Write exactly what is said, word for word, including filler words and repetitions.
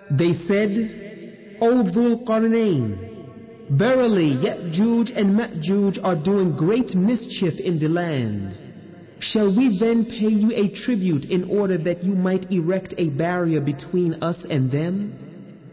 They said, O Dhul Qarnayn, verily Ya'juj and Ma'juj are doing great mischief in the land. Shall we then pay you a tribute in order that you might erect a barrier between us and them?